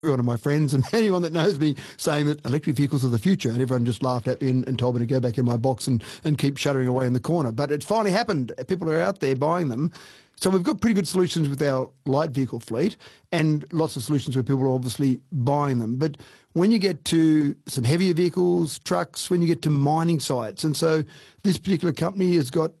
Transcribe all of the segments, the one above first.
one of my friends and anyone that knows me saying that electric vehicles are the future, and everyone just laughed at me and told me to go back in my box and keep shuddering away in the corner. But it's finally happened. People are out there buying them. So we've got pretty good solutions with our light vehicle fleet and lots of solutions where people are obviously buying them. But when you get to some heavier vehicles, trucks, when you get to mining sites, and so this particular company has got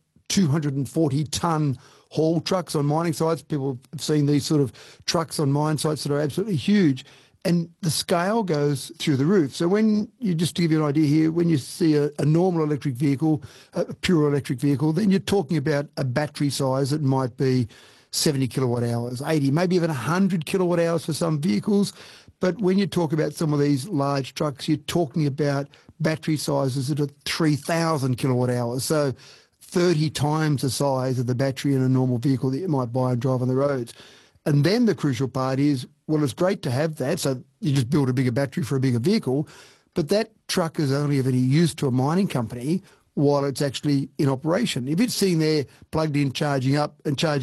240-tonne haul trucks on mining sites. People have seen these sort of trucks on mine sites that are absolutely huge. And the scale goes through the roof. So when you, just to give you an idea here, when you see a normal electric vehicle, a pure electric vehicle, then you're talking about a battery size that might be 70 kilowatt hours, 80, maybe even 100 kilowatt hours for some vehicles. But when you talk about some of these large trucks, you're talking about battery sizes that are 3,000 kilowatt hours. So 30 times the size of the battery in a normal vehicle that you might buy and drive on the roads. And then the crucial part is, well, it's great to have that, so you just build a bigger battery for a bigger vehicle, but that truck is only of any use to a mining company while it's actually in operation. If it's sitting there plugged in, charging up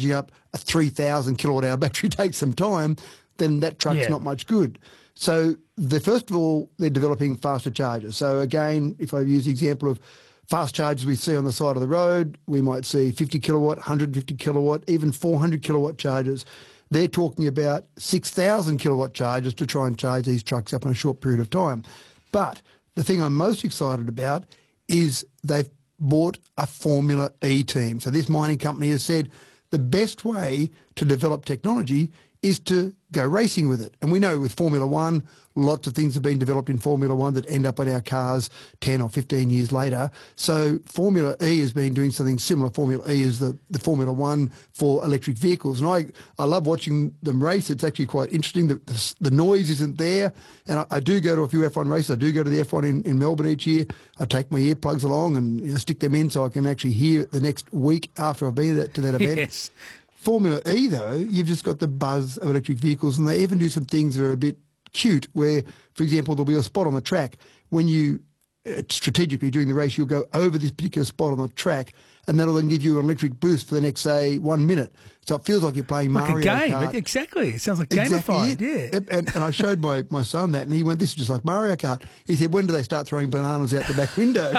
a 3,000 kilowatt hour battery takes some time, then that truck's not much good. So first of all, they're developing faster chargers. So again, if I use the example of fast chargers we see on the side of the road, we might see 50 kilowatt, 150 kilowatt, even 400 kilowatt chargers. They're talking about 6,000 kilowatt chargers to try and charge these trucks up in a short period of time. But the thing I'm most excited about is they've bought a Formula E team. So this mining company has said the best way to develop technology is to go racing with it. And we know with Formula One, lots of things have been developed in Formula One that end up on our cars 10 or 15 years later. So Formula E has been doing something similar. Formula E is the Formula One for electric vehicles. And I love watching them race. It's actually quite interesting. The noise isn't there. And I do go to a few F1 races. I do go to the F1 in Melbourne each year. I take my earplugs along and stick them in so I can actually hear it the next week after I've been to that event. Yes. Formula E, though, you've just got the buzz of electric vehicles, and they even do some things that are a bit cute where, for example, there'll be a spot on the track. When you strategically during the race, you'll go over this particular spot on the track, and that'll then give you an electric boost for the next, say, 1 minute. So it feels like you're playing Mario Like a game, Kart. exactly. It sounds like gamified, yeah. And I showed my son that, and he went, this is just like Mario Kart. He said, when do they start throwing bananas out the back window?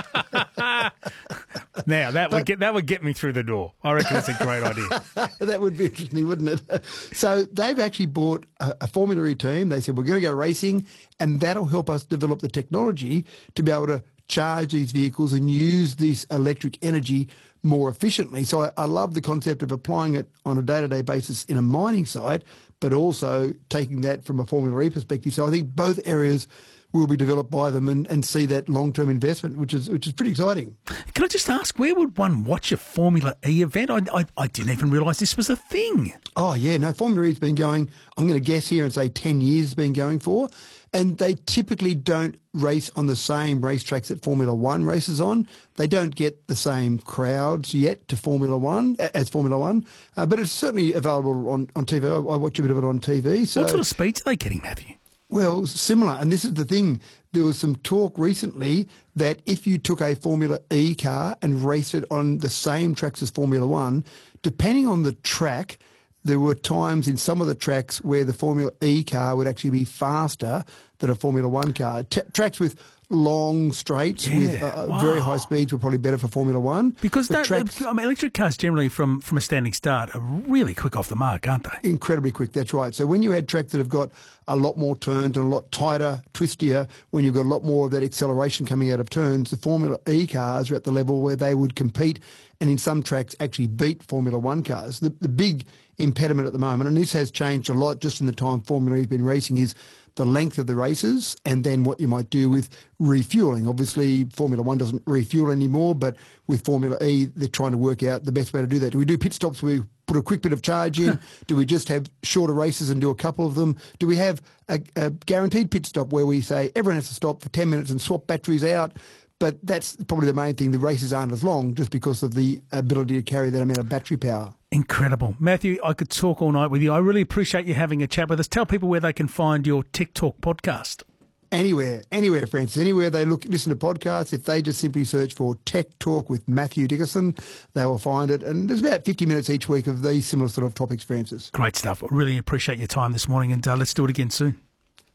Now, that would get me through the door. I reckon it's a great idea. That would be interesting, wouldn't it? So they've actually bought a Formula E team. They said, we're going to go racing, and that'll help us develop the technology to be able to charge these vehicles and use this electric energy more efficiently. So I love the concept of applying it on a day-to-day basis in a mining site, but also taking that from a Formula E perspective. So I think both areas will be developed by them and see that long-term investment, which is pretty exciting. Can I just ask, where would one watch a Formula E event? I didn't even realise this was a thing. Oh, yeah. No, Formula E's been going, I'm going to guess here and say 10 years it's been going for. And they typically don't race on the same racetracks that Formula One races on. They don't get the same crowds yet to Formula One as Formula One, but it's certainly available on TV. I watch a bit of it on TV. So, what sort of speeds are they getting, Matthew? Well, similar. And this is the thing. There was some talk recently that if you took a Formula E car and raced it on the same tracks as Formula One, depending on the track, there were times in some of the tracks where the Formula E car would actually be faster than a Formula One car. Tracks with long straights with very high speeds were probably better for Formula One. Because electric cars generally from a standing start are really quick off the mark, aren't they? Incredibly quick, that's right. So when you had tracks that have got a lot more turns and a lot tighter, twistier, when you've got a lot more of that acceleration coming out of turns, the Formula E cars are at the level where they would compete and in some tracks actually beat Formula One cars. The big impediment at the moment, and this has changed a lot just in the time Formula E's been racing, is the length of the races and then what you might do with refueling. Obviously, Formula One doesn't refuel anymore, but with Formula E, they're trying to work out the best way to do that. Do we do pit stops where we put a quick bit of charge in? Do we just have shorter races and do a couple of them? Do we have a guaranteed pit stop where we say everyone has to stop for 10 minutes and swap batteries out? But that's probably the main thing. The races aren't as long just because of the ability to carry that amount of battery power. Incredible. Matthew, I could talk all night with you. I really appreciate you having a chat with us. Tell people where they can find your TikTok podcast. Anywhere, Francis. Anywhere they listen to podcasts, if they just simply search for Tech Talk with Matthew Dickerson, they will find it. And there's about 50 minutes each week of these similar sort of topics, Francis. Great stuff. I really appreciate your time this morning, and let's do it again soon.